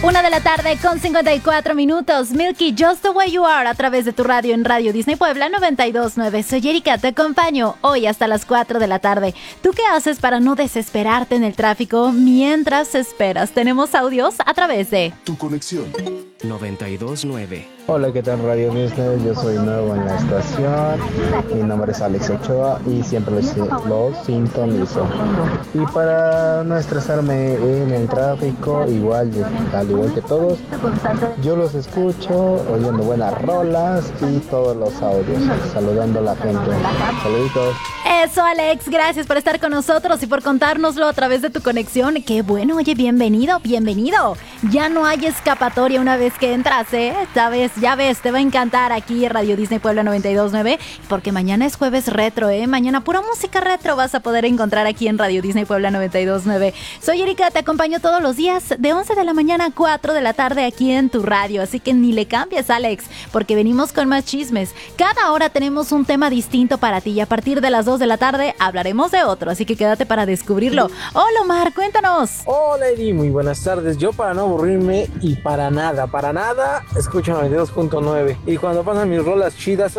1 de la tarde con 54 minutos. Milky, Just the Way You Are, a través de tu radio en Radio Disney Puebla 92.9. Soy Erika, te acompaño hoy hasta las 4 de la tarde. ¿Tú qué haces para no desesperarte en el tráfico mientras esperas? Tenemos audios a través de Tu conexión 92.9. Hola, ¿qué tal Radio Disney? Yo soy nuevo en la estación. Mi nombre es Alex Ochoa y siempre los sintonizo. Y para no estresarme en el tráfico, al igual que todos, yo los escucho oyendo buenas rolas y todos los audios, saludando a la gente. Saluditos. Eso, Alex, gracias por estar con nosotros y por contárnoslo a través de tu conexión. Qué bueno, oye, bienvenido. Ya no hay escapatoria una vez que entras, ¿eh? Ya ves, te va a encantar aquí en Radio Disney Puebla 92.9, porque mañana es jueves retro, ¿eh? Mañana pura música retro vas a poder encontrar aquí en Radio Disney Puebla 92.9. Soy Erika, te acompaño todos los días de 11 de la mañana a 4 de la tarde aquí en tu radio, así que ni le cambies, Alex, porque venimos con más chismes. Cada hora tenemos un tema distinto para ti y a partir de las 2 de la tarde hablaremos de otro, así que quédate para descubrirlo. Hola, Omar, cuéntanos. Hola, Eri, muy buenas tardes. Yo, para no aburrirme y para nada, escucho 92.9 y cuando pasan mis rolas chidas,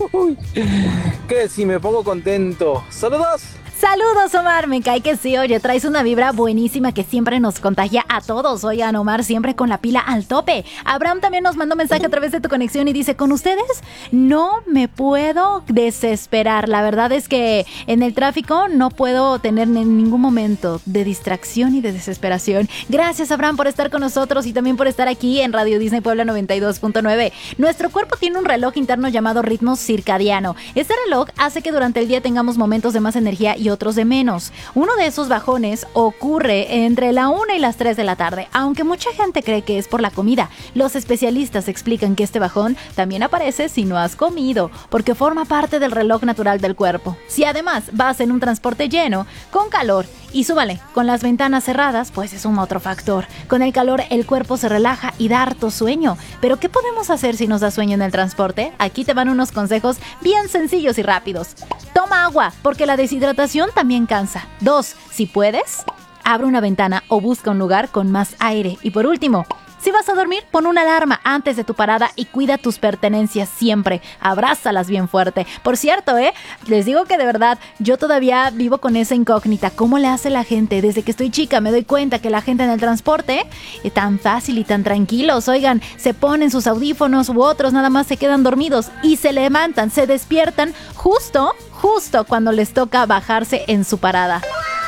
que si me pongo contento. ¡Saludos! Saludos, Omar, me cae que sí. Oye, traes una vibra buenísima que siempre nos contagia a todos. Oigan, Omar, siempre con la pila al tope. Abraham también nos mandó mensaje a través de tu conexión y dice: con ustedes no me puedo desesperar. La verdad es que en el tráfico no puedo tener ningún momento de distracción y de desesperación. Gracias, Abraham, por estar con nosotros y también por estar aquí en Radio Disney Puebla 92.9. Nuestro cuerpo tiene un reloj interno llamado ritmo circadiano. Este reloj hace que durante el día tengamos momentos de más energía y otros de menos. Uno de esos bajones ocurre entre la 1 y las 3 de la tarde, aunque mucha gente cree que es por la comida. Los especialistas explican que este bajón también aparece si no has comido, porque forma parte del reloj natural del cuerpo. Si además vas en un transporte lleno, con calor, y súbale, con las ventanas cerradas, pues es un otro factor. Con el calor el cuerpo se relaja y da harto sueño. ¿Pero qué podemos hacer si nos da sueño en el transporte? Aquí te van unos consejos bien sencillos y rápidos. Toma agua, porque la deshidratación también cansa. 2, si puedes, abre una ventana o busca un lugar con más aire. Y por último, si vas a dormir, pon una alarma antes de tu parada y cuida tus pertenencias siempre. Abrázalas bien fuerte. Por cierto, les digo que de verdad, yo todavía vivo con esa incógnita. ¿Cómo le hace la gente? Desde que estoy chica me doy cuenta que la gente en el transporte es tan fácil y tan tranquilos. Oigan, se ponen sus audífonos u otros nada más se quedan dormidos y se levantan, se despiertan justo cuando les toca bajarse en su parada.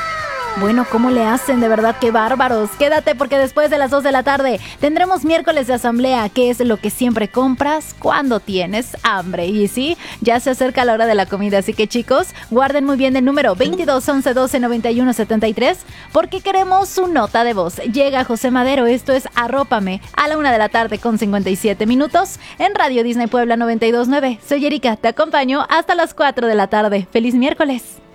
Bueno, ¿cómo le hacen? De verdad, qué bárbaros. Quédate porque después de las 2 de la tarde tendremos miércoles de asamblea, que es lo que siempre compras cuando tienes hambre. Y sí, ya se acerca la hora de la comida, así que chicos, guarden muy bien el número 22 11 12 91 73 porque queremos su nota de voz. Llega José Madero, esto es Arrópame, a la 1 de la tarde con 57 minutos en Radio Disney Puebla 92.9. Soy Erika, te acompaño hasta las 4 de la tarde. ¡Feliz miércoles!